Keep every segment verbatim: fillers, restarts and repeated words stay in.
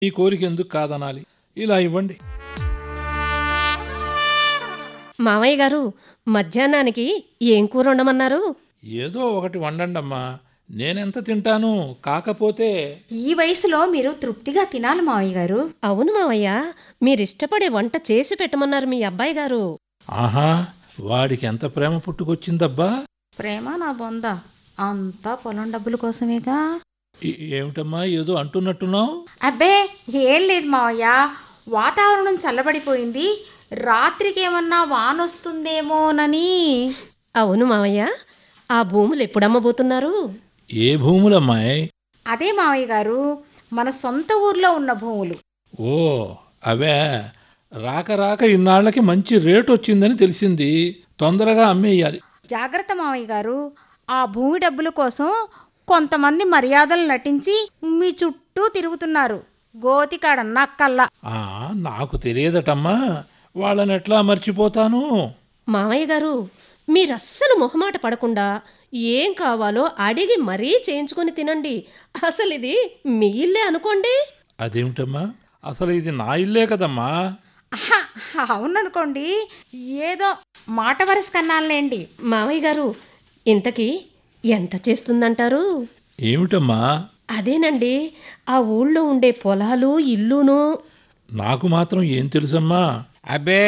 ఈ కోరిక ఎందుకు కాదనాలి? ఇలా ఇవ్వండి. మామయ్య గారు, మధ్యాహ్నానికి ఏం కూర వండమన్నారు? ఏదో ఒకటి వండండమ్మా, నేనెంత తింటాను. కాకపోతే ఈ వయసులో మీరు తృప్తిగా తినాలి మావయ్య గారు. అవును మామయ్య, మీరిష్టపడే వంట చేసి పెట్టమన్నారు మీ అబ్బాయి గారు. ఆహా, వాడికి ఎంత ప్రేమ పుట్టుకొచ్చిందబ్బా. ప్రేమ నా బొంద, అంతా పొలం డబ్బుల కోసమేగా. ఈ- ఏమిటమ్మా ఏదో అంటున్నట్టున్నావు? అబ్బే ఏం లేదు మావయ్య, వాతావరణం చల్లబడిపోయింది, రాత్రికి ఏమన్నా వానొస్తుందేమోనని. అవును మామయ్య, ఆ భూములు ఎప్పుడమ్మబోతున్నారు? ఏ భూములమ్మాయి? అదే మావయ్య గారు, మన సొంత ఊర్లో ఉన్న భూములు. ఓ అవే. రాక రాక ఇన్నాళ్లకి మంచి రేటు వచ్చిందని తెలిసింది. తొందరగా అమ్మేయాలి. జాగ్రత్త మావయ్య గారు, ఆ భూమి డబ్బుల కోసం కొంతమంది మర్యాదలు నటించి మీ చుట్టూ తిరుగుతున్నారు. గోతికాడ నక్కల్లా. ఆ నాకు తెలియదటమ్మా, వాళ్ళని ఎట్లా మర్చిపోతాను? మామయ్య గారు, మీరస్సలు మొహమాట పడకుండా ఏం కావాలో అడిగి మరీ చేయించుకొని తినండి. అసలు ఇది మీ ఇల్లే అనుకోండి. అదేమిటమ్మా, అసలు ఇది నా ఇల్లే కదమ్మా. ఆహా, అవుననుకోండి, ఏదో మాట వరస కన్నాలేండి. మామయ్య గారు, ఇంతకీ ఎంత చేస్తుందంటారు? ఏమిటమ్మా? అదేనండి, ఆ ఊళ్ళో ఉండే పొలాలు ఇల్లును. నాకు మాత్రం ఏం తెలుసమ్మా? అబ్బే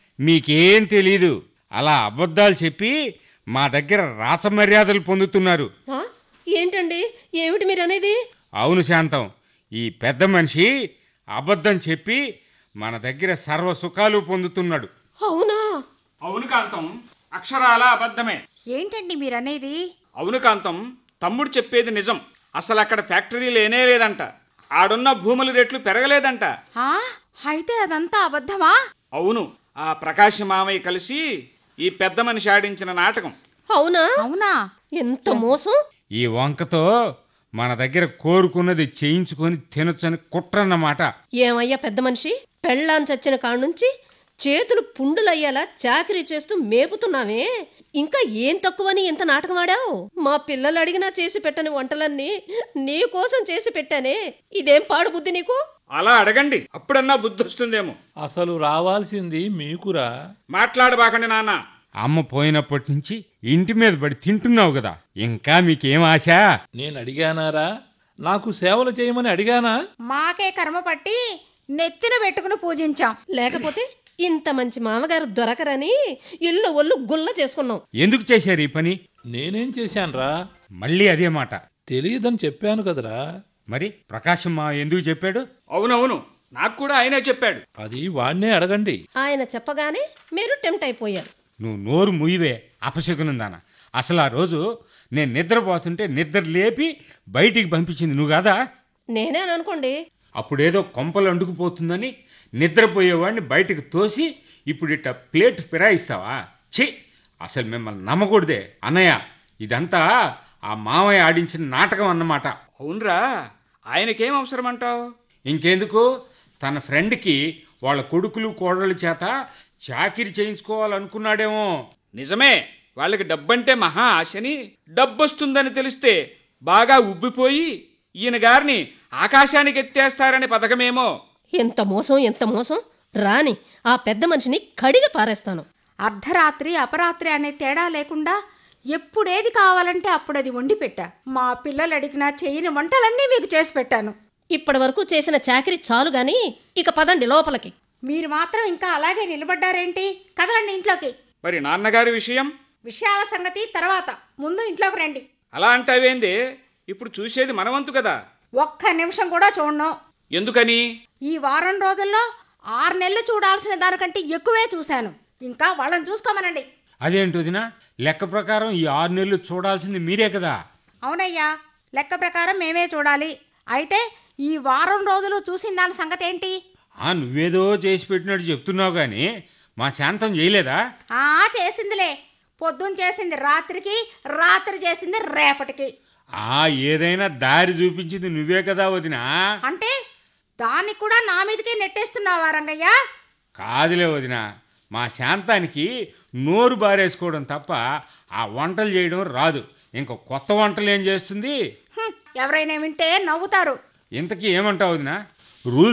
మీకేం తెలీదు. అలా అబద్ధాలు చెప్పి మా దగ్గర రాచమర్యాదలు పొందుతున్నారు. ఆ? ఏంటండి, ఏమిటి మీరనేది? అవును శాంతం, ఈ పెద్ద మనిషి అబద్ధం చెప్పి మన దగ్గర సర్వ సుఖాలు పొందుతున్నాడు. అవునా? అవును కాంతం, అక్షరాల అబద్ధమే. ఏంటండి మీరనేది? అవును కాంతం, తమ్ముడు చెప్పేది నిజం. అసలు అక్కడ ఫ్యాక్టరీ లేనే లేదంట. ఆడున్న భూముల రేట్లు పెరగలేదంట. ఆ, అయితే అదంతా అబద్ధమా? అవును, ఆ ప్రకాశ మామయ్య కలిసి ఈ పెద్ద మనిషి ఆడించిన నాటకం. అవునా? అవునా? ఎంత మోసం! ఈ వంకతో మన దగ్గర కోరుకున్నది చేయించుకొని తినొచ్చని కుట్రన్నమాట. ఏమయ్యా పెద్ద మనిషి, పెళ్ళాం చచ్చిన కాడ్నుంచి చేతులు పుండులయ్యేలా చాకరీ చేస్తూ మేపుతున్నావే, ఇంకా ఏం తక్కువని ఇంత నాటకం ఆడావు? మా పిల్లలు అడిగినా చేసి పెట్టని వంటలన్నీ నీ కోసం చేసి పెట్టానే, ఇదేం పాడు బుద్ధి నీకు? అలా అడగండి, అప్పుడన్నా బుద్ధి వస్తుందేమో. అసలు రావాల్సింది మీకురా. మాట్లాడబాకండి నాన్న. అమ్మ పోయినప్పటి నుంచి ఇంటి మీద పడి తింటున్నావు కదా, ఇంకా మీకేం ఆశ? నేను అడిగానారా? నాకు సేవలు చేయమని అడిగానా? మాకే కర్మ పట్టి నెత్తిన పెట్టుకుని పూజించాం. లేకపోతే ఇంత మంచి మామగారు దొరకరని ఇల్లు ఒళ్ళు గుల్ల చేసుకున్నాం. ఎందుకు చేశారు ఈ పని? నేనేం చేశానురా? మళ్ళీ అదే మాట. తెలియదని చెప్పాను కదరా. మరి ప్రకాశం మా ఎందుకు చెప్పాడు? అవునవును, నాకు కూడా ఆయనే చెప్పాడు. అది వాణ్ణే అడగండి. ఆయన చెప్పగానే మీరు టెంప్ట్ అయిపోయారు. నువ్వు నోరు ముయ్యవే అపశకునందానా. అసలు ఆ రోజు నేను నిద్రపోతుంటే నిద్ర లేపి బయటికి పంపించింది నువ్వు కాదా? నేనే అని అనుకోండి. అప్పుడేదో కొంపలు అండుకుపోతుందని నిద్రపోయేవాడిని బయటకు తోసి ఇప్పుడు ఇట్ట ప్లేట్ ఫిరాయిస్తావా? ఛీ, అసలు మిమ్మల్ని నమ్మకూడదే అన్నయ్య. ఇదంతా ఆ మామయ్య ఆడించిన నాటకం అన్నమాట. అవునరా, ఆయనకేం అవసరం అంటావు? ఇంకెందుకు, తన ఫ్రెండ్కి వాళ్ళ కొడుకులు కోడళ్ళ చేత చాకిరి చేయించుకోవాలనుకున్నాడేమో. నిజమే, వాళ్ళకి డబ్బంటే మహా ఆశని, డబ్బొస్తుందని తెలిస్తే బాగా ఉబ్బిపోయి ఈయన గారిని ఆకాశానికి ఎత్తేస్తారని పథకమేమో. ఎంత మోసం, ఎంత మోసం! రాని ఆ పెద్ద మనిషిని కడిగి పారేస్తాను. అర్ధరాత్రి అపరాత్రి అనే తేడా లేకుండా ఎప్పుడేది కావాలంటే అప్పుడది వండి పెట్టా. మా పిల్లలు అడిగినా చేయని వంటలన్నీ మీకు చేసి పెట్టాను. ఇప్పటి వరకు చేసిన చాకరీ చాలు గాని ఇక పదండి లోపలికి. మీరు మాత్రం ఇంకా అలాగే నిలబడ్డారేంటి? కదలండి ఇంట్లోకి. మరి నాన్నగారి విషయం? విషయాల సంగతి తర్వాత, ముందు ఇంట్లోకి రండి. అలా అంటావేంది? ఇప్పుడు చూసేది మనవంతు కదా. ఒక్క నిమిషం కూడా చూడను. ఎందుకని? ఈ వారం రోజుల్లో ఆరు నెలలు చూడాల్సిన దానికంటే ఎక్కువే చూశాను. ఇంకా వాళ్ళని చూసుకోమనండి. అదేంటి వదినా, లెక్క ప్రకారం ఈ ఆరు నెలలు చూడాల్సింది మీరే కదా? అవునయ్యా, లెక్క ప్రకారం మేమే చూడాలి. అయితే ఈ వారం రోజులు చూసిన దాని సంగతి ఏంటి? ఆ నువ్వేదో చేసి పెట్టినట్టు చెప్తున్నావు కానీ మా శాంతం చేయలేదా? ఆ చేసిందిలే. పొద్దున్న చేసింది రాత్రికి, రాత్రి చేసింది రేపటికి. ఆ ఏదైనా దారి చూపించింది నువ్వే కదా వదినా. అంటే దాన్ని కూడా నా మీదకే నెట్టేస్తున్నావా రంగయ్య? కాదులే వదినా, మా శాంతానికి నోరు బారేసుకోవడం తప్ప ఆ వంటలు చేయడం రాదు. ఇంకో కొత్త వంటలు ఏం చేస్తుంది? హ్మ్, ఎవరైనా వింటే నవ్వుతారు. ఇంతకీ ఏమంటావు వదినా? రూల్స్